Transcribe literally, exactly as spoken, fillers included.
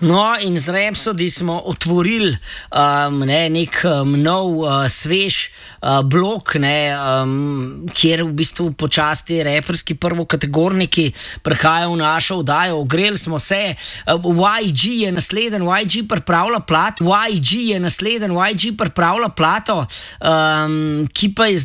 No, in z Rhapsody smo otvorili um, ne, nek um, nov, uh, svež uh, blok, ne, um, kjer v bistvu počasti reperski prvokategorniki prihajajo v našo oddajo. Ogreli smo se, uh, Y G je nasleden, Y G pripravlja plato, Y G je nasleden, Y G pripravlja plato, um, ki pa je